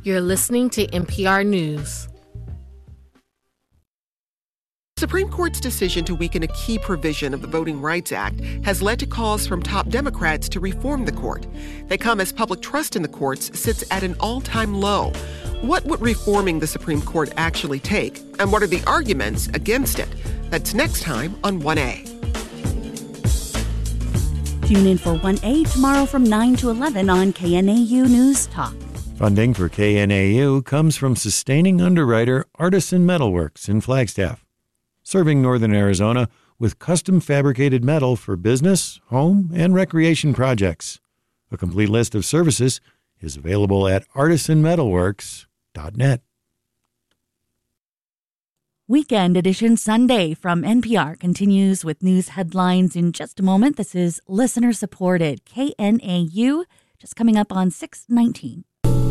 You're listening to NPR News. Supreme Court's decision to weaken a key provision of the Voting Rights Act has led to calls from top Democrats to reform the court. They come as public trust in the courts sits at an all-time low. What would reforming the Supreme Court actually take? And what are the arguments against it? That's next time on 1A. Tune in for 1A tomorrow from 9 to 11 on KNAU News Talk. Funding for KNAU comes from sustaining underwriter Artisan Metalworks in Flagstaff, serving northern Arizona with custom fabricated metal for business, home, and recreation projects. A complete list of services is available at artisanmetalworks.net. Weekend Edition Sunday from NPR continues with news headlines in just a moment. This is listener-supported KNAU, just coming up on 6:19.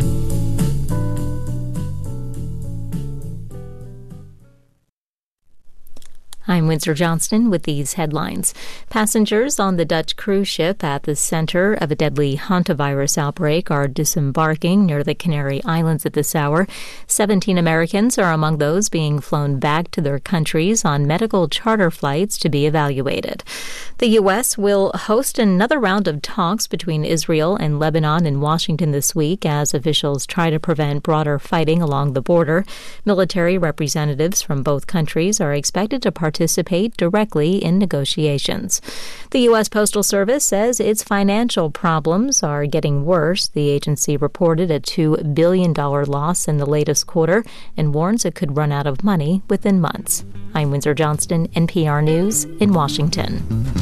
I'm Windsor Johnston with these headlines. Passengers on the Dutch cruise ship at the center of a deadly hantavirus outbreak are disembarking near the Canary Islands at this hour. 17 Americans are among those being flown back to their countries on medical charter flights to be evaluated. The U.S. will host another round of talks between Israel and Lebanon in Washington this week as officials try to prevent broader fighting along the border. Military representatives from both countries are expected to participate directly in negotiations. The U.S. Postal Service says its financial problems are getting worse. The agency reported a $2 billion loss in the latest quarter and warns it could run out of money within months. I'm Windsor Johnston, NPR News in Washington.